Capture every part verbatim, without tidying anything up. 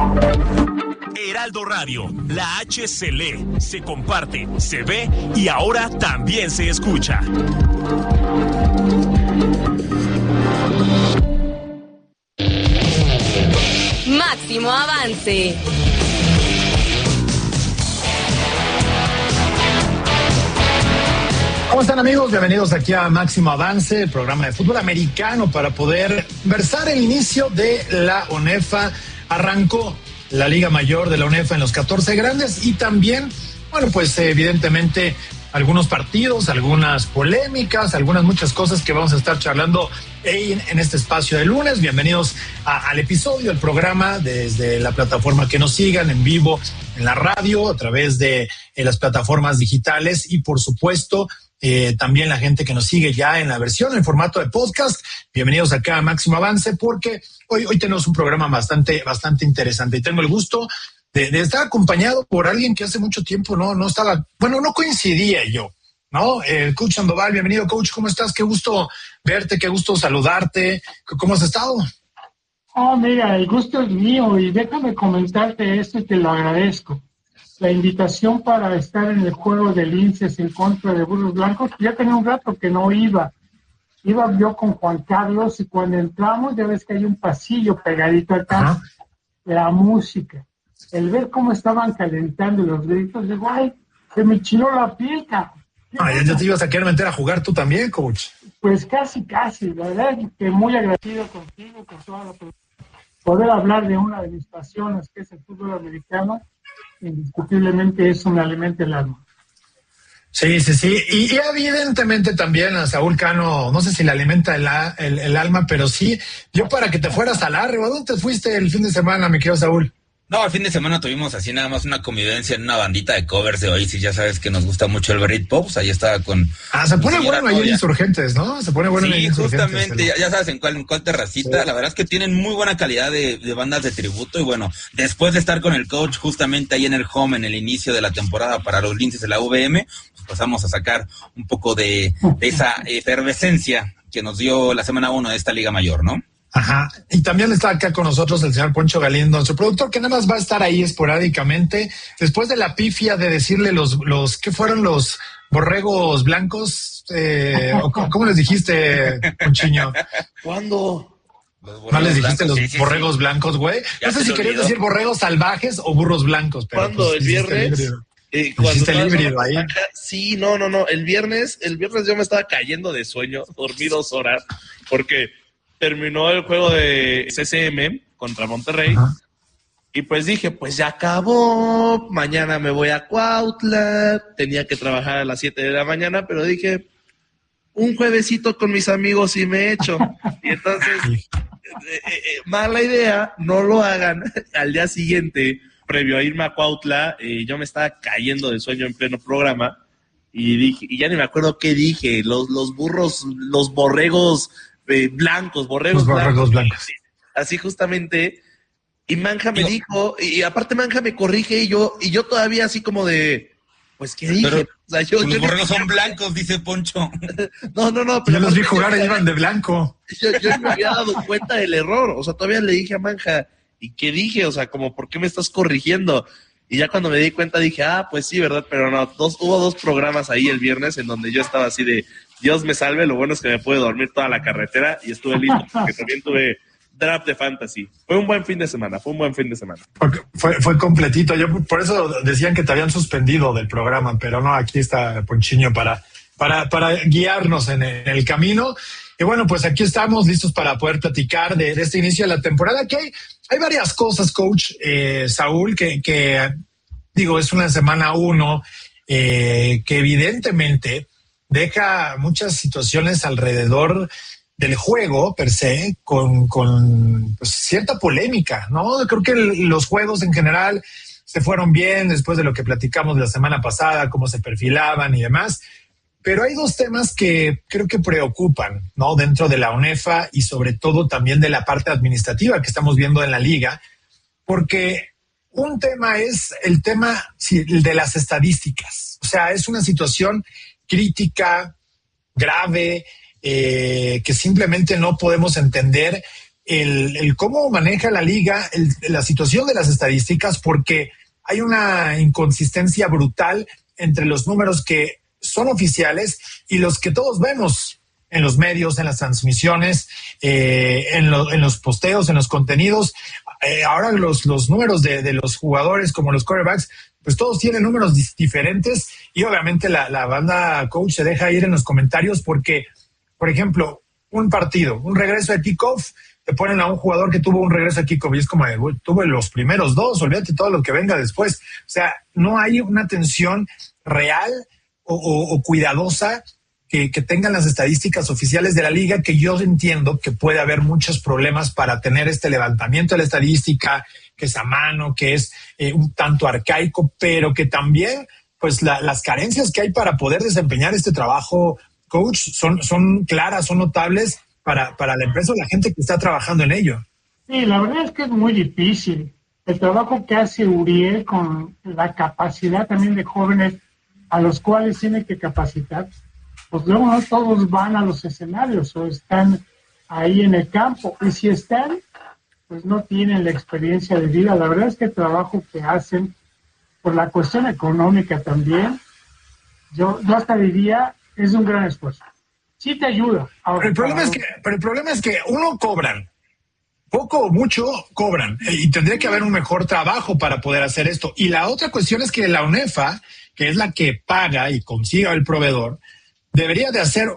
Heraldo Radio, la H se lee, se comparte, se ve y ahora también se escucha. Máximo avance. ¿Cómo están, amigos? Bienvenidos aquí a Máximo Avance, el programa de fútbol americano para poder versar el inicio de la ONEFA. Arrancó la Liga Mayor de la ONEFA en los catorce grandes y también, bueno, pues evidentemente algunos partidos, algunas polémicas, algunas muchas cosas que vamos a estar charlando en, en este espacio de lunes. Bienvenidos a, al episodio, al programa, desde la plataforma que nos sigan en vivo, en la radio, a través de en las plataformas digitales y, por supuesto, Eh, también la gente que nos sigue ya en la versión, en formato de podcast. Bienvenidos acá a Máximo Avance, porque hoy, hoy tenemos un programa bastante, bastante interesante y tengo el gusto de, de estar acompañado por alguien que hace mucho tiempo no, no estaba, bueno, no coincidía yo, ¿no? El Coach Sandoval, bienvenido, Coach, ¿cómo estás? Qué gusto verte, qué gusto saludarte. ¿Cómo has estado? Oh, mira, el gusto es mío y déjame comentarte esto y te lo agradezco. La invitación para estar en el juego del Linces en contra de Burros Blancos, ya tenía un rato que no iba. Iba yo con Juan Carlos y cuando entramos, ya ves que hay un pasillo pegadito acá, ajá, la música. El ver cómo estaban calentando los gritos, digo, ay, se me chinó la piel, cabrón. Ah, ya te ibas a querer meter a jugar tú también, Coach. Pues casi, casi. La verdad es que muy agradecido contigo, con toda la poder hablar de una de mis pasiones, que es el fútbol americano. Indiscutiblemente es un alimento el alma. Sí, sí, sí. Y, y evidentemente también a Saúl Cano, no sé si le alimenta el, el, el alma, pero sí, yo para que te fueras al arre. ¿A dónde te fuiste el fin de semana, mi querido Saúl? No, el fin de semana tuvimos así nada más una convivencia en una bandita de covers de Oasis, ya sabes que nos gusta mucho el Britpop, pues ahí estaba con... Ah, se pone bueno ahí en Insurgentes, ¿no? Se pone bueno sí, ahí en Insurgentes. Sí, justamente, ya, ya sabes en cuál, en cuál terracita, sí. La verdad es que tienen muy buena calidad de, de bandas de tributo y bueno, después de estar con el coach justamente ahí en el home en el inicio de la temporada para los Linces de la U V M, pues pasamos a sacar un poco de, de esa efervescencia que nos dio la semana uno de esta Liga Mayor, ¿no? Ajá, y también está acá con nosotros el señor Poncho Galindo, nuestro productor, que nada más va a estar ahí esporádicamente, después de la pifia de decirle los, los, ¿qué fueron los borregos blancos? Eh, o ¿cómo les dijiste, Ponchiño? ¿Cuándo? ¿No les dijiste blancos, los sí, sí, borregos sí. blancos, güey? No sé si querías decir borregos salvajes o burros blancos, pero ¿cuándo? Pues, ¿El viernes? Eh, ¿Hiciste el híbrido ahí? Sí, no, no, no, el viernes, el viernes yo me estaba cayendo de sueño, dormí dos horas, porque terminó el juego de C C M contra Monterrey. Ajá. Y pues dije, pues ya acabó, mañana me voy a Cuautla, tenía que trabajar a las siete de la mañana, pero dije, un juevesito con mis amigos y me echo. Y entonces, eh, eh, mala idea, no lo hagan. Al día siguiente, previo a irme a Cuautla, eh, yo me estaba cayendo de sueño en pleno programa y dije, y ya ni me acuerdo qué dije, los, los burros, los borregos Eh, blancos, borregos, Los borregos blancos. blancos. Así justamente, y Manja me dijo, y aparte Manja me corrige, y yo, y yo todavía así como de, pues, ¿qué dije? Pero, o sea, yo, los yo borregos son blancos, dice Poncho. No, no, no. Pero yo los vi jugar y iban de blanco. Yo, yo no me había dado cuenta del error, o sea, todavía le dije a Manja, ¿y qué dije? O sea, como, ¿por qué me estás corrigiendo? Y ya cuando me di cuenta dije, ah, pues sí, ¿verdad? Pero no, dos, hubo dos programas ahí el viernes en donde yo estaba así de, Dios me salve, lo bueno es que me pude dormir toda la carretera y estuve listo, porque también tuve draft de fantasy. Fue un buen fin de semana, fue un buen fin de semana. Fue, fue completito, yo por eso decían que te habían suspendido del programa, pero no, aquí está Ponchiño para, para, para guiarnos en el, en el camino. Y bueno, pues aquí estamos listos para poder platicar de, de este inicio de la temporada, que hay, hay varias cosas, coach, eh, Saúl, que, que digo, es una semana uno, eh, que evidentemente deja muchas situaciones alrededor del juego per se con, con pues, cierta polémica, ¿no? Creo que el, los juegos en general se fueron bien después de lo que platicamos la semana pasada, cómo se perfilaban y demás, pero hay dos temas que creo que preocupan, ¿no? Dentro de la ONEFA y sobre todo también de la parte administrativa que estamos viendo en la liga, porque un tema es el tema sí, el de las estadísticas, o sea, es una situación crítica, grave, eh, que simplemente no podemos entender el, el cómo maneja la liga, el, la situación de las estadísticas, porque hay una inconsistencia brutal entre los números que son oficiales y los que todos vemos en los medios, en las transmisiones, eh, en, lo, en los posteos, en los contenidos. Eh, ahora los, los números de, de los jugadores como los quarterbacks, pues todos tienen números dis- diferentes y obviamente la, la banda coach se deja ir en los comentarios porque, por ejemplo, un partido, un regreso de kickoff, te ponen a un jugador que tuvo un regreso de kickoff y es como, de, tuve los primeros dos, olvídate todo lo que venga después. O sea, no hay una atención real o, o, o cuidadosa que, que tengan las estadísticas oficiales de la liga, que yo entiendo que puede haber muchos problemas para tener este levantamiento de la estadística, que es a mano, que es eh, un tanto arcaico, pero que también pues la, las carencias que hay para poder desempeñar este trabajo, coach, son, son claras, son notables para, para la empresa o la gente que está trabajando en ello. Sí, la verdad es que es muy difícil. El trabajo que hace Uriel con la capacidad también de jóvenes a los cuales tiene que capacitar, pues luego no todos van a los escenarios o están ahí en el campo. Y si están, pues no tienen la experiencia de vida. La verdad es que el trabajo que hacen, por la cuestión económica también, yo, yo hasta diría, es un gran esfuerzo. Sí te ayuda. Ahora, pero, el problema es que, pero el problema es que uno cobran, poco o mucho cobran, y tendría que haber un mejor trabajo para poder hacer esto. Y la otra cuestión es que la UNEFA, que es la que paga y consiga el proveedor, debería de hacer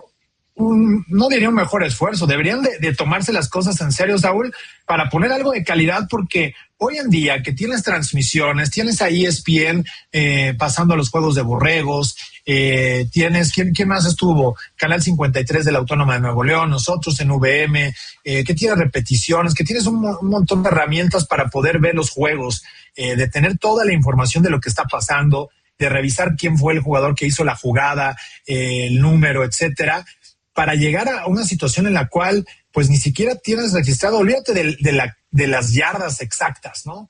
un, no diría un mejor esfuerzo, deberían de, de tomarse las cosas en serio, Saúl, para poner algo de calidad, porque hoy en día que tienes transmisiones, tienes a E S P N eh, pasando a los juegos de borregos, eh, tienes, ¿quién, ¿quién más estuvo? Canal cincuenta y tres de la Autónoma de Nuevo León, nosotros en V M, eh, que tienes repeticiones, que tienes un, un montón de herramientas para poder ver los juegos, eh, de tener toda la información de lo que está pasando, de revisar quién fue el jugador que hizo la jugada, eh, el número, etcétera, para llegar a una situación en la cual pues ni siquiera tienes registrado, olvídate de, de, la, de las yardas exactas, ¿no?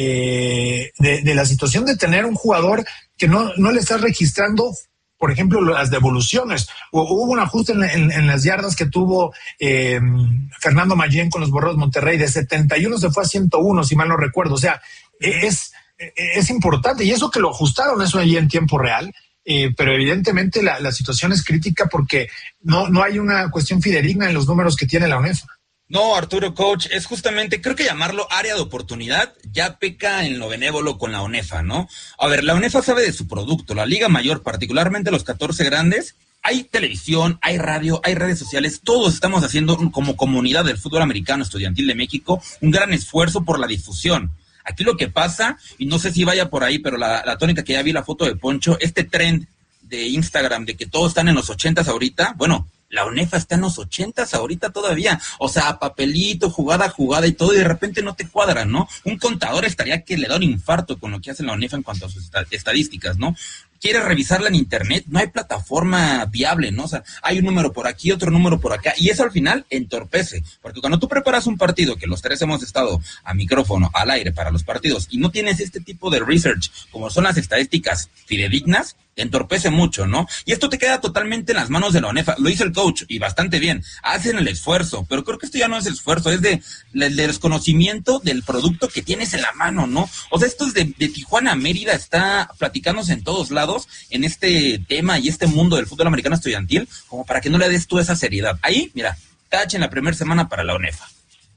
Eh, de, de la situación de tener un jugador que no, no le estás registrando, por ejemplo, las devoluciones. O, hubo un ajuste en, en, en las yardas que tuvo eh, Fernando Mayén con los Borregos Monterrey, de setenta y uno se fue a ciento uno, si mal no recuerdo. O sea, es, es importante, y eso que lo ajustaron, eso ahí en tiempo real. Eh, pero evidentemente la, la situación es crítica porque no, no hay una cuestión fidedigna en los números que tiene la UNEFA. No, Arturo, coach, es justamente, creo que llamarlo área de oportunidad ya peca en lo benévolo con la UNEFA, ¿no? A ver, la UNEFA sabe de su producto, la Liga Mayor, particularmente los catorce grandes. Hay televisión, hay radio, hay redes sociales, todos estamos haciendo como comunidad del fútbol americano estudiantil de México un gran esfuerzo por la difusión. Aquí lo que pasa, y no sé si vaya por ahí, pero la, la tónica que ya vi la foto de Poncho, este trend de Instagram de que todos están en los ochentas ahorita, bueno, la UNEFA está en los ochentas ahorita todavía, o sea, papelito, jugada, jugada y todo, y de repente no te cuadran, ¿no? Un contador estaría que le da un infarto con lo que hace la UNEFA en cuanto a sus estadísticas, ¿no? Quieres revisarla en internet, no hay plataforma viable, ¿no? O sea, hay un número por aquí, otro número por acá, y eso al final entorpece, porque cuando tú preparas un partido, que los tres hemos estado a micrófono, al aire para los partidos, y no tienes este tipo de research, como son las estadísticas fidedignas, te entorpece mucho, ¿no? Y esto te queda totalmente en las manos de la UNEFA. Lo hizo el coach, y bastante bien. Hacen el esfuerzo, pero creo que esto ya no es esfuerzo, es de, de, de desconocimiento del producto que tienes en la mano, ¿no? O sea, esto es de, de Tijuana a Mérida, está platicándose en todos lados en este tema y este mundo del fútbol americano estudiantil, como para que no le des tú esa seriedad. Ahí, mira, tache en la primera semana para la UNEFA.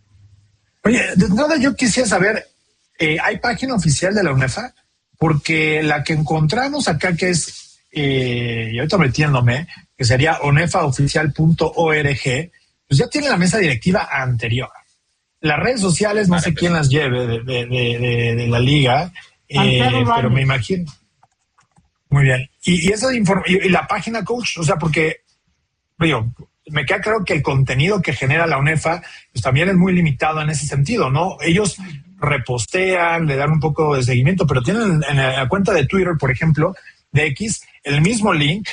Oye, de entrada yo quisiera saber, eh, ¿hay página oficial de la UNEFA? Porque la que encontramos acá, que es, eh, y ahorita metiéndome, que sería onefaoficial punto org, pues ya tiene la mesa directiva anterior. Las redes sociales, no sé quién las lleve de, de, de, de, de la liga, eh, pero me imagino. Muy bien. Y, y esa inform- y, y la página, coach, o sea, porque, digo, me queda claro que el contenido que genera la UNEFA pues también es muy limitado en ese sentido, ¿no? Ellos repostean, le dan un poco de seguimiento, pero tienen en la cuenta de Twitter, por ejemplo, de X, el mismo link,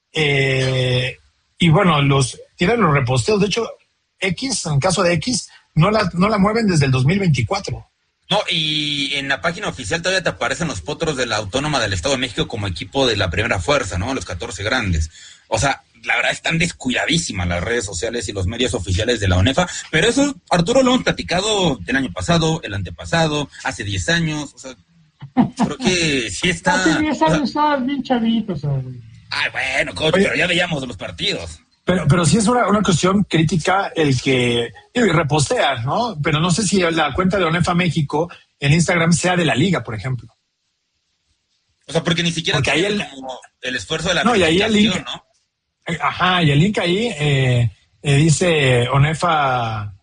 eh, y bueno, los tienen los reposteos. De hecho, X, en caso de X, no la, no la mueven desde el dos mil veinticuatro. No, y en la página oficial todavía te aparecen los potros de la Autónoma del Estado de México como equipo de la primera fuerza, ¿no? Los catorce grandes. O sea, la verdad están descuidadísimas las redes sociales y los medios oficiales de la ONEFA, pero eso, Arturo, lo hemos platicado el año pasado, el antepasado, hace diez años, o sea, creo que sí está... Hace diez años o sea, estabas bien chavitos, güey. Ay, bueno, coach, Oye, pero ya veíamos los partidos. Pero, pero sí es una, una cuestión crítica el que digo, y repostea, ¿no? Pero no sé si la cuenta de ONEFA México en Instagram sea de la liga, por ejemplo. O sea, porque ni siquiera porque ahí el, como el esfuerzo de la no, y ahí el link, ¿no? Ajá, y el link ahí eh, eh, dice ONEFA,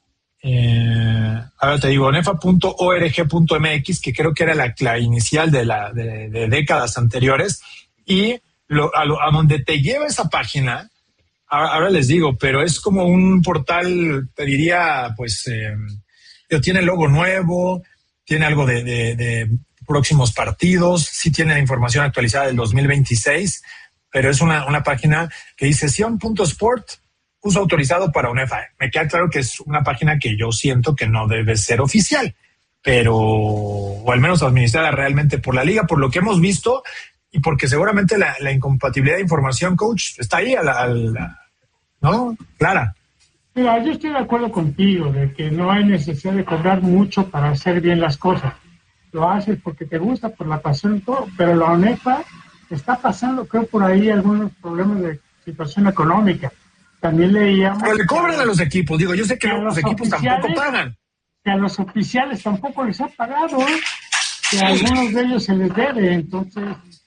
eh, ahora te digo, onefa punto org punto m x, que creo que era la, la inicial de, la, de, de décadas anteriores, y lo, a, lo, a donde te lleva esa página, ahora, ahora les digo, pero es como un portal, te diría, pues, eh, tiene logo nuevo, tiene algo de, de, de próximos partidos, sí tiene la información actualizada del dos mil veintiséis, pero es una, una página que dice sion punto sport, uso autorizado para ONEFA. Me queda claro que es una página que yo siento que no debe ser oficial, pero, o al menos administrada realmente por la liga, por lo que hemos visto, y porque seguramente la, la incompatibilidad de información, coach, está ahí, a la, a la, ¿no? Clara. Mira, yo estoy de acuerdo contigo de que no hay necesidad de cobrar mucho para hacer bien las cosas. Lo haces porque te gusta, por la pasión y todo, pero la ONEFA está pasando, creo, por ahí algunos problemas de situación económica. También leíamos... Pero le cobran a los equipos, digo, yo sé que, que los, los equipos tampoco pagan. Que a los oficiales tampoco les ha pagado, ¿eh? Que a algunos de ellos se les debe, entonces...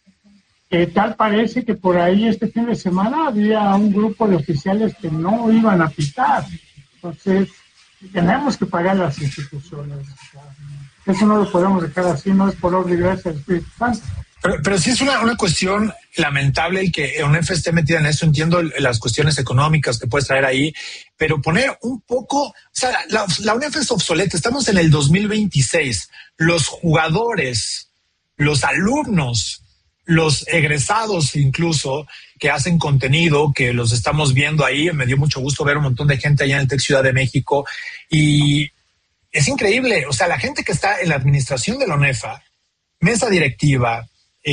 Eh, tal parece que por ahí este fin de semana había un grupo de oficiales que no iban a pitar. Entonces, tenemos que pagar las instituciones. Eso no lo podemos dejar así, no es por obra y gracia del Espíritu Santo. Pero, pero sí es una, una cuestión lamentable el que ONEFA esté metida en eso. Entiendo las cuestiones económicas que puedes traer ahí, pero poner un poco, o sea, la, la ONEFA es obsoleta. Estamos en el dos mil veintiséis. Los jugadores, los alumnos, los egresados incluso que hacen contenido, que los estamos viendo ahí, me dio mucho gusto ver un montón de gente allá en el Tec Ciudad de México, y es increíble, o sea, la gente que está en la administración de la ONEFA, mesa directiva,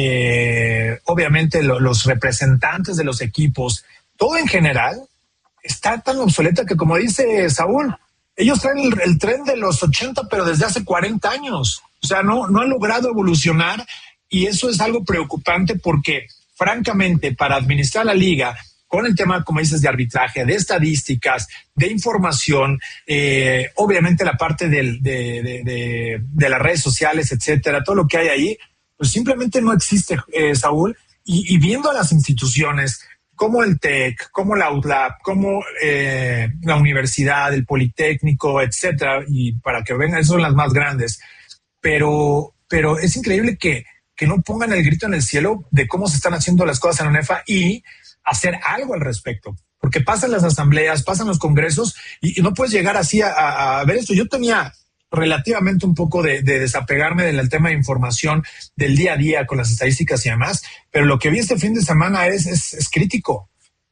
eh, obviamente lo, los representantes de los equipos, todo en general está tan obsoleta que, como dice Saúl, ellos traen el, el tren de los ochenta, pero desde hace cuarenta años, o sea, no, no han logrado evolucionar. Y eso es algo preocupante porque, francamente, para administrar la liga, con el tema, como dices, de arbitraje, de estadísticas, de información, eh, obviamente la parte del, de, de, de, de las redes sociales, etcétera, todo lo que hay ahí, pues simplemente no existe, eh, Saúl. Y, y viendo a las instituciones como el TEC, como la U T L A P, como eh, la universidad, el Politécnico, etcétera, y para que vengan, esas son las más grandes, pero, pero es increíble que que no pongan el grito en el cielo de cómo se están haciendo las cosas en la ONEFA y hacer algo al respecto. Porque pasan las asambleas, pasan los congresos y, y no puedes llegar así a, a ver esto. Yo tenía relativamente un poco de, de desapegarme del tema de información del día a día con las estadísticas y demás, pero lo que vi este fin de semana es, es, es crítico.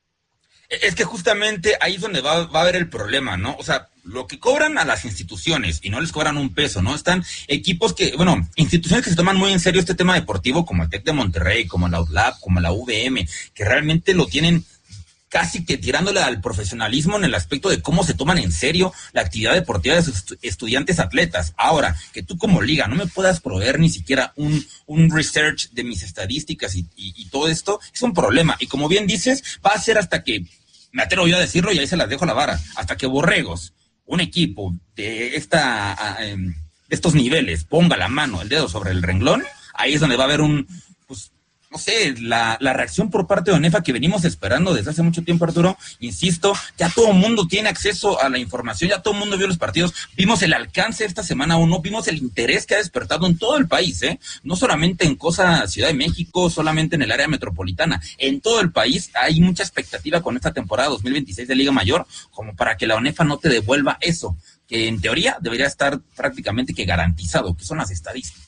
Es que justamente ahí es donde va, va a haber el problema, ¿no? O sea, lo que cobran a las instituciones y no les cobran un peso, ¿no? Están equipos que, bueno, instituciones que se toman muy en serio este tema deportivo, como el TEC de Monterrey, como la U T L A P, como la U V M, que realmente lo tienen casi que tirándole al profesionalismo en el aspecto de cómo se toman en serio la actividad deportiva de sus estudiantes atletas. Ahora, que tú como liga no me puedas proveer ni siquiera un, un research de mis estadísticas y, y, y todo esto, es un problema. Y como bien dices, va a ser hasta que, me atrevo yo a decirlo y ahí se las dejo a la vara, hasta que Borregos, un equipo de esta de estos niveles, ponga la mano, el dedo sobre el renglón, ahí es donde va a haber un, pues, no sé, la, la reacción por parte de ONEFA que venimos esperando desde hace mucho tiempo, Arturo. Insisto, ya todo el mundo tiene acceso a la información, ya todo el mundo vio los partidos, vimos el alcance esta semana uno, vimos el interés que ha despertado en todo el país, ¿eh? No solamente en cosa Ciudad de México, solamente en el área metropolitana, en todo el país hay mucha expectativa con esta temporada dos mil veintiséis de Liga Mayor, como para que la ONEFA no te devuelva eso, que en teoría debería estar prácticamente que garantizado, que son las estadísticas.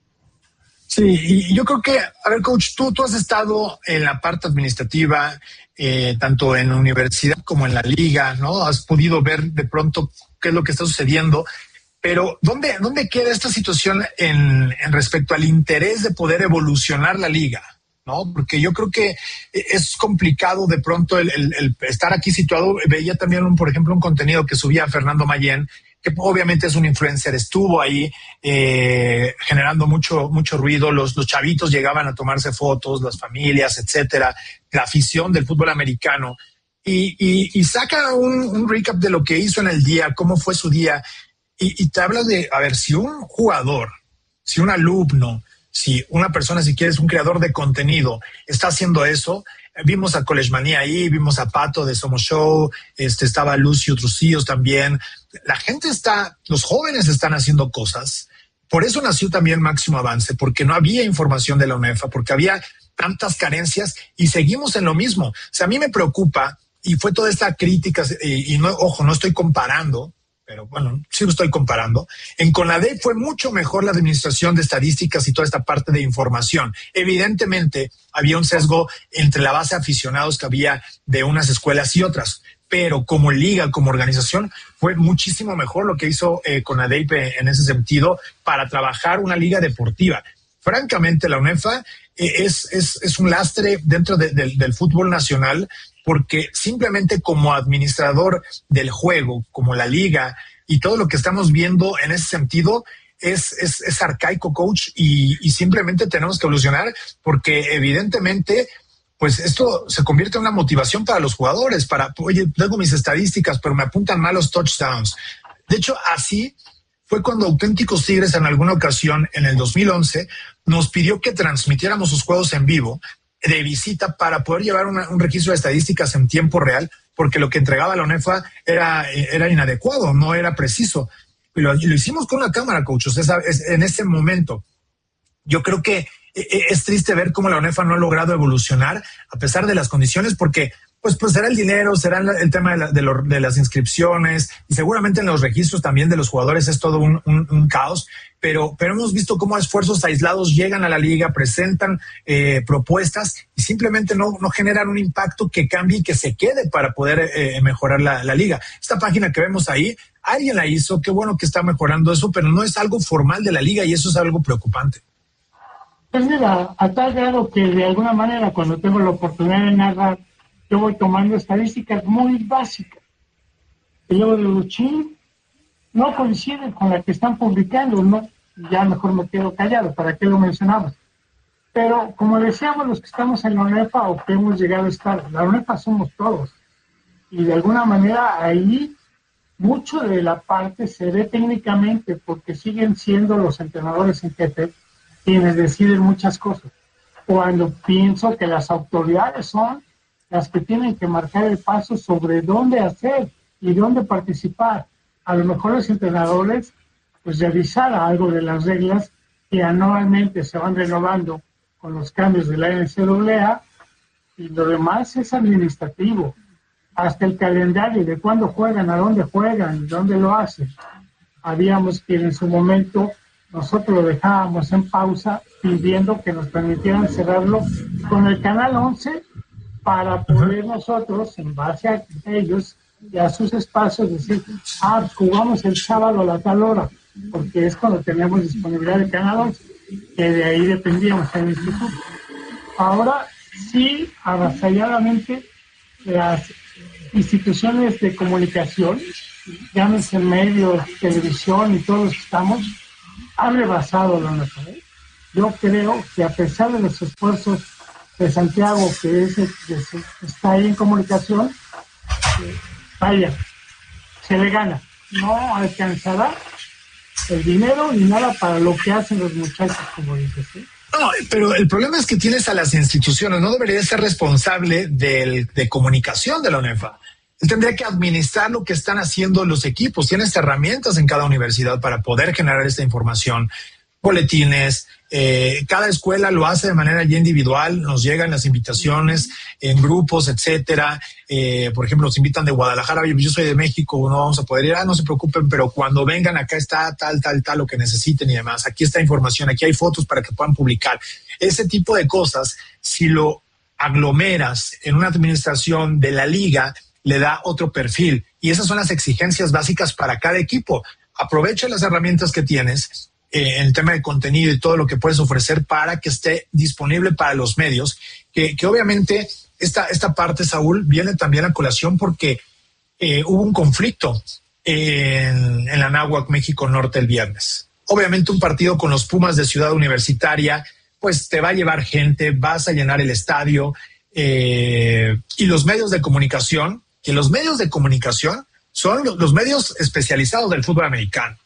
Sí, y yo creo que, a ver, coach, tú, tú has estado en la parte administrativa, eh, tanto en la universidad como en la liga, ¿no? Has podido ver de pronto qué es lo que está sucediendo, pero ¿dónde, dónde queda esta situación en, en respecto al interés de poder evolucionar la liga? ¿no? Porque yo creo que es complicado de pronto el, el, el estar aquí situado. Veía también, un, por ejemplo, un contenido que subía Fernando Mayén, que obviamente es un influencer, estuvo ahí eh, generando mucho mucho ruido, los, los chavitos llegaban a tomarse fotos, las familias, etcétera, la afición del fútbol americano, y, y, y saca un, un recap de lo que hizo en el día, cómo fue su día, y, y te habla de, a ver, si un jugador, si un alumno, si una persona, si quieres, un creador de contenido está haciendo eso. Vimos a College Manía ahí, vimos a Pato de Somos Show, este, estaba Lucio Trucillos también. La gente está, los jóvenes están haciendo cosas. Por eso nació también Máximo Avance, porque no había información de la UNEFA, porque había tantas carencias y seguimos en lo mismo. O sea, a mí me preocupa, y fue toda esta crítica, y, y no, ojo, no estoy comparando, pero bueno, sí lo estoy comparando. En CONADE fue mucho mejor la administración de estadísticas y toda esta parte de información. Evidentemente, había un sesgo entre la base de aficionados que había de unas escuelas y otras, pero como liga, como organización, fue muchísimo mejor lo que hizo eh, CONADE en ese sentido para trabajar una liga deportiva. Francamente, la UNEFA eh, es, es, es un lastre dentro de, de, del fútbol nacional, porque simplemente como administrador del juego, como la liga y todo lo que estamos viendo en ese sentido es, es, es arcaico, coach, y, y simplemente tenemos que evolucionar, porque evidentemente pues esto se convierte en una motivación para los jugadores, para, oye, tengo mis estadísticas, pero me apuntan mal los touchdowns. De hecho, así fue cuando Auténticos Tigres en alguna ocasión, en el dos mil once, nos pidió que transmitiéramos sus juegos en vivo, de visita, para poder llevar una, un registro de estadísticas en tiempo real, porque lo que entregaba la UNEFA era, era inadecuado, no era preciso. Y lo, y lo hicimos con una cámara, coach. O sea, es, en ese momento, yo creo que es triste ver cómo la UNEFA no ha logrado evolucionar a pesar de las condiciones, porque pues, pues será el dinero, será el tema de, la, de, lo, de las inscripciones, y seguramente en los registros también de los jugadores es todo un, un, un caos. Pero, pero hemos visto cómo esfuerzos aislados llegan a la liga, presentan eh, propuestas y simplemente no, no generan un impacto que cambie y que se quede para poder eh, mejorar la, la liga. Esta página que vemos ahí, alguien la hizo, qué bueno que está mejorando eso, pero no es algo formal de la liga y eso es algo preocupante. Pues mira, a tal grado que de alguna manera cuando tengo la oportunidad de narrar, yo voy tomando estadísticas muy básicas. Y luego digo, ching, no coinciden con la que están publicando, no, ya mejor me quedo callado, ¿para qué lo mencionamos? Pero como decíamos los que estamos en la UNEFA o que hemos llegado a estar, la UNEFA somos todos, y de alguna manera ahí mucho de la parte se ve técnicamente, porque siguen siendo los entrenadores en jefe quienes deciden muchas cosas, cuando pienso que las autoridades son las que tienen que marcar el paso sobre dónde hacer y dónde participar. A lo mejor los entrenadores, pues revisar algo de las reglas que anualmente se van renovando con los cambios de la N C A A, y lo demás es administrativo. Hasta el calendario de cuándo juegan, a dónde juegan, dónde lo hacen. Habíamos que en su momento nosotros lo dejábamos en pausa pidiendo que nos permitieran cerrarlo con el Canal once para poder nosotros, en base a ellos y a sus espacios, decir, ah, jugamos el sábado a la tal hora, porque es cuando tenemos disponibilidad de Canal once, que de ahí dependíamos en el instituto. Ahora sí, avasalladamente, las instituciones de comunicación, llámense medios, televisión y todos los que estamos, han rebasado la nuestra. Yo creo que a pesar de los esfuerzos de Santiago, que es el que está ahí en comunicación, eh, vaya, se le gana. No alcanzará el dinero ni nada para lo que hacen los muchachos, como dices, ¿sí? No, pero el problema es que tienes a las instituciones, no debería ser responsable del, de comunicación de la UNEFA. Él tendría que administrar lo que están haciendo los equipos. Tienes herramientas en cada universidad para poder generar esta información, boletines. Eh, cada escuela lo hace de manera ya individual, nos llegan las invitaciones en grupos, etcétera. Eh, por ejemplo, nos invitan de Guadalajara, yo soy de México, no vamos a poder ir, ah, no se preocupen, pero cuando vengan acá está tal, tal, tal, lo que necesiten y demás. Aquí está información, aquí hay fotos para que puedan publicar. Ese tipo de cosas, si lo aglomeras en una administración de la liga, le da otro perfil. Y esas son las exigencias básicas para cada equipo. Aprovecha las herramientas que tienes, eh, en el tema de contenido y todo lo que puedes ofrecer para que esté disponible para los medios, que, que obviamente esta, esta parte, Saúl, viene también a colación porque eh, hubo un conflicto en, en la Anáhuac México Norte el viernes. Obviamente un partido con los Pumas de Ciudad Universitaria, pues te va a llevar gente, vas a llenar el estadio, eh, y los medios de comunicación, que los medios de comunicación son los, los medios especializados del fútbol americano,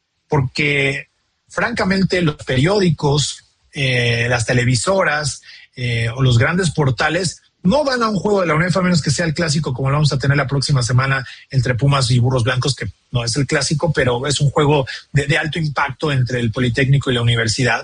porque francamente los periódicos, eh, las televisoras eh, o los grandes portales no van a un juego de la UNEFA a menos que sea el clásico como lo vamos a tener la próxima semana entre Pumas y Burros Blancos, que no es el clásico, pero es un juego de, de alto impacto entre el Politécnico y la universidad.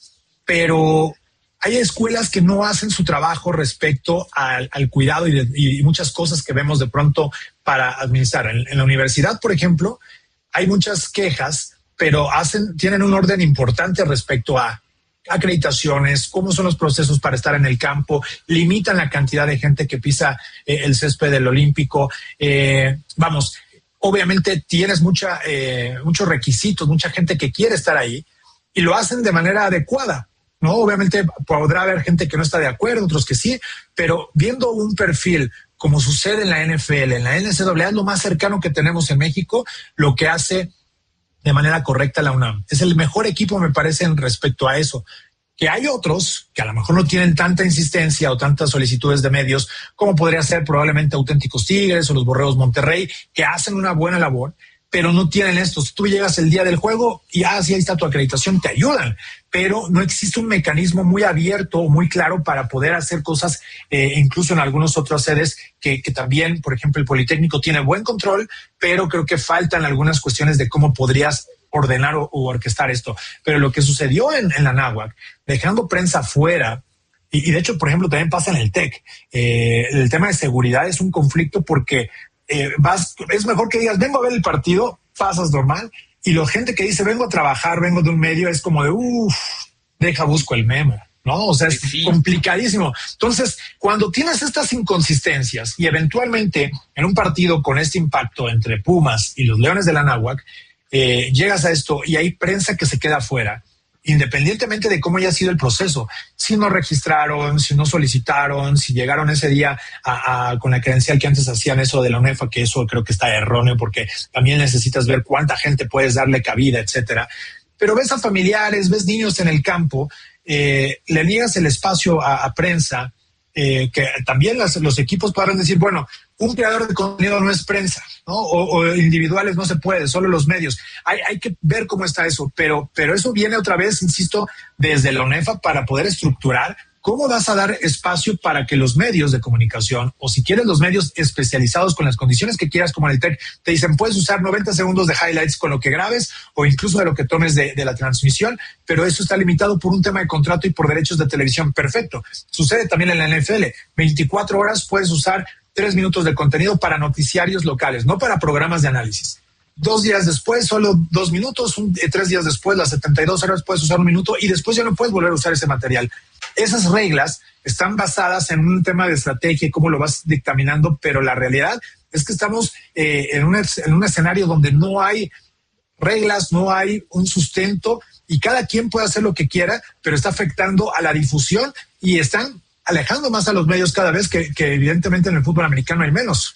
Pero hay escuelas que no hacen su trabajo respecto al, al cuidado y, de, y muchas cosas que vemos de pronto para administrar. En, en la universidad, por ejemplo, hay muchas quejas, pero hacen, tienen un orden importante respecto a acreditaciones, cómo son los procesos para estar en el campo, limitan la cantidad de gente que pisa eh, el césped del Olímpico. Eh, vamos, obviamente tienes mucha, eh, muchos requisitos, mucha gente que quiere estar ahí y lo hacen de manera adecuada, ¿no? Obviamente podrá haber gente que no está de acuerdo, otros que sí, pero viendo un perfil como sucede en la N F L, en la N C A A, es lo más cercano que tenemos en México, lo que hace de manera correcta la UNAM. Es el mejor equipo, me parece, en respecto a eso. Que hay otros que a lo mejor no tienen tanta insistencia o tantas solicitudes de medios, como podría ser probablemente Auténticos Tigres o los Borregos Monterrey, que hacen una buena labor, pero no tienen estos. Tú llegas el día del juego y ah, sí, ahí está tu acreditación, te ayudan, pero no existe un mecanismo muy abierto o muy claro para poder hacer cosas, eh, incluso en algunas otras sedes que, que también, por ejemplo, el Politécnico tiene buen control, pero creo que faltan algunas cuestiones de cómo podrías ordenar o, o orquestar esto. Pero lo que sucedió en, en la Anáhuac, dejando prensa fuera, y, y de hecho, por ejemplo, también pasa en el TEC, eh, el tema de seguridad es un conflicto porque eh, vas, es mejor que digas, vengo a ver el partido, pasas normal, y la gente que dice, vengo a trabajar, vengo de un medio, es como de, uff, deja, busco el memo, ¿no? O sea, es sí. complicadísimo. Entonces, cuando tienes estas inconsistencias y eventualmente en un partido con este impacto entre Pumas y los Leones de la Anáhuac, eh, llegas a esto y hay prensa que se queda afuera, independientemente de cómo haya sido el proceso, si no registraron, si no solicitaron, si llegaron ese día a, a, con la credencial que antes hacían eso de la UNEFA, que eso creo que está erróneo porque también necesitas ver cuánta gente puedes darle cabida, etcétera. Pero ves a familiares, ves niños en el campo, eh, le niegas el espacio a, a prensa, eh, que también las, los equipos podrán decir, bueno, un creador de contenido no es prensa, ¿no? O, o individuales no se puede, solo los medios. Hay, hay que ver cómo está eso, pero, pero eso viene otra vez, insisto, desde la UNEFA para poder estructurar cómo vas a dar espacio para que los medios de comunicación, o si quieres los medios especializados con las condiciones que quieras, como en el TEC, te dicen, puedes usar noventa segundos de highlights con lo que grabes o incluso de lo que tomes de, de la transmisión, pero eso está limitado por un tema de contrato y por derechos de televisión. Perfecto. Sucede también en la N F L. veinticuatro horas puedes usar tres minutos de contenido para noticiarios locales, no para programas de análisis. Dos días después, solo dos minutos, un, eh, tres días después, las setenta y dos horas puedes usar un minuto y después ya no puedes volver a usar ese material. Esas reglas están basadas en un tema de estrategia y cómo lo vas dictaminando, pero la realidad es que estamos eh, en, un, en un escenario donde no hay reglas, no hay un sustento y cada quien puede hacer lo que quiera, pero está afectando a la difusión y están alejando más a los medios cada vez que, que evidentemente en el fútbol americano hay menos.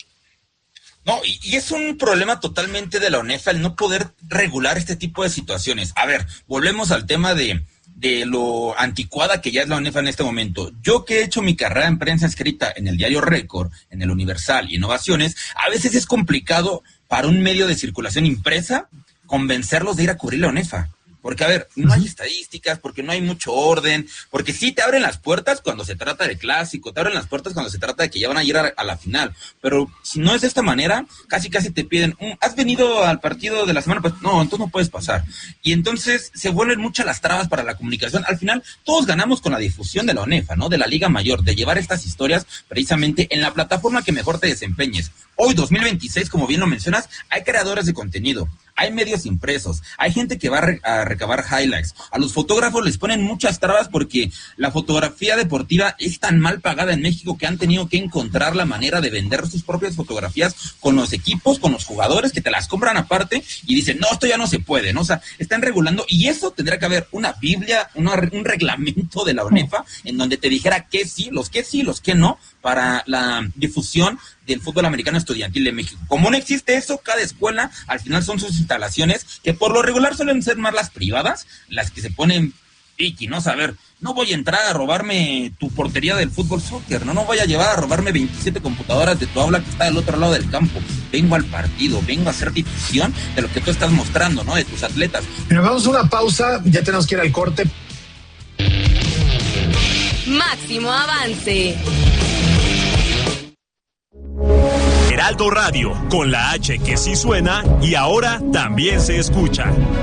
No, y, y es un problema totalmente de la UNEFA el no poder regular este tipo de situaciones. A ver, volvemos al tema de, de lo anticuada que ya es la UNEFA en este momento. Yo que he hecho mi carrera en prensa escrita en el diario Récord, en el Universal y Innovaciones, a veces es complicado para un medio de circulación impresa convencerlos de ir a cubrir la UNEFA. Porque, a ver, no hay estadísticas, porque no hay mucho orden, porque sí te abren las puertas cuando se trata de clásico, te abren las puertas cuando se trata de que ya van a ir a, a la final, pero si no es de esta manera, casi casi te piden, ¿has venido al partido de la semana? Pues no, entonces no puedes pasar. Y entonces se vuelven muchas las trabas para la comunicación. Al final, todos ganamos con la difusión de la UNEFA, ¿no? De la Liga Mayor, de llevar estas historias precisamente en la plataforma que mejor te desempeñes. Hoy, dos mil veintiséis, como bien lo mencionas, hay creadores de contenido, hay medios impresos, hay gente que va a, re- a recabar highlights. A los fotógrafos les ponen muchas trabas porque la fotografía deportiva es tan mal pagada en México que han tenido que encontrar la manera de vender sus propias fotografías con los equipos, con los jugadores que te las compran aparte y dicen, no, esto ya no se puede, ¿no? O sea, están regulando y eso tendría que haber una biblia, una, un reglamento de la ONEFA en donde te dijera que sí, los que sí, los que no, para la difusión del fútbol americano estudiantil de México. Como no existe eso, cada escuela al final son sus instalaciones, que por lo regular suelen ser más las privadas, las que se ponen piqui, ¿no? Saber, no voy a entrar a robarme tu portería del fútbol soccer, no, no voy a llevar a robarme veintisiete computadoras de tu aula que está del otro lado del campo. Vengo al partido, vengo a hacer difusión de lo que tú estás mostrando, ¿no? De tus atletas. Pero vamos a una pausa, ya tenemos que ir al corte. Máximo avance. Heraldo Radio, con la H que sí suena y ahora también se escucha.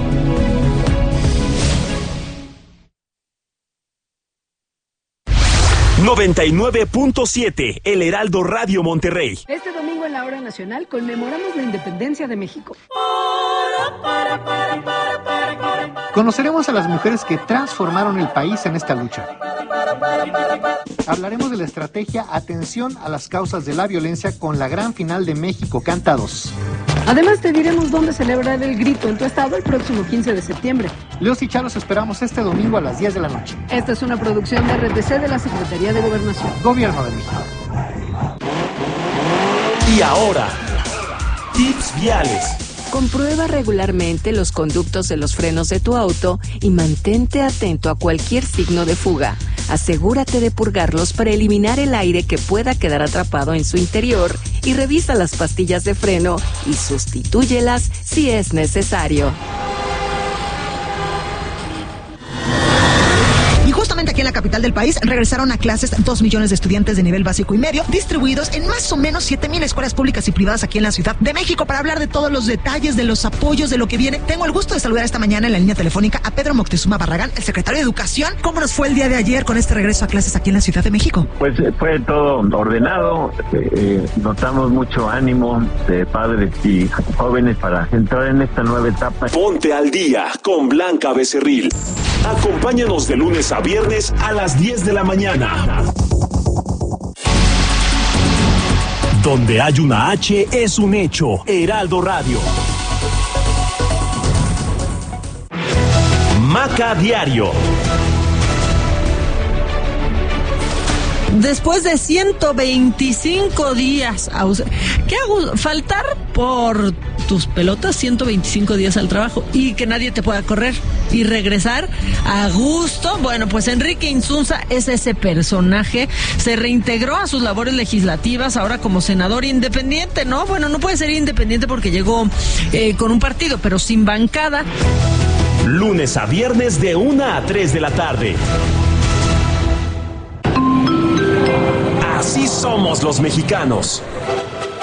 noventa y nueve punto siete, El Heraldo Radio Monterrey. Este domingo en la Hora Nacional conmemoramos la independencia de México. Conoceremos a las mujeres que transformaron el país en esta lucha. Hablaremos de la estrategia Atención a las causas de la violencia con la gran final de México Canta dos. Además te diremos dónde celebrar el grito en tu estado el próximo quince de septiembre. Leos y Chalos esperamos este domingo a las diez de la noche. Esta es una producción de R T C de la Secretaría de Gobernación. Gobierno de México. Y ahora, tips viales. Comprueba regularmente los conductos de los frenos de tu auto y mantente atento a cualquier signo de fuga. Asegúrate de purgarlos para eliminar el aire que pueda quedar atrapado en su interior y revisa las pastillas de freno y sustitúyelas si es necesario. Justamente aquí en la capital del país regresaron a clases dos millones de estudiantes de nivel básico y medio, distribuidos en más o menos siete mil escuelas públicas y privadas aquí en la Ciudad de México. Para hablar de todos los detalles, de los apoyos, de lo que viene, tengo el gusto de saludar esta mañana en la línea telefónica a Pedro Moctezuma Barragán, el secretario de Educación. ¿Cómo nos fue el día de ayer con este regreso a clases aquí en la Ciudad de México? Pues fue todo ordenado, eh, notamos mucho ánimo de padres y jóvenes para entrar en esta nueva etapa. Ponte al día con Blanca Becerril. Acompáñanos de lunes a viernes a las diez de la mañana. Donde hay una H es un hecho. Heraldo Radio. Maca Diario. Después de ciento veinticinco días, ¿qué hago? Faltar por tus pelotas ciento veinticinco días al trabajo y que nadie te pueda correr y regresar a gusto. Bueno, pues Enrique Insunza es ese personaje, se reintegró a sus labores legislativas ahora como senador independiente, ¿no? Bueno, no puede ser independiente porque llegó eh, con un partido, pero sin bancada. Lunes a viernes de una a tres de la tarde. Así somos los mexicanos.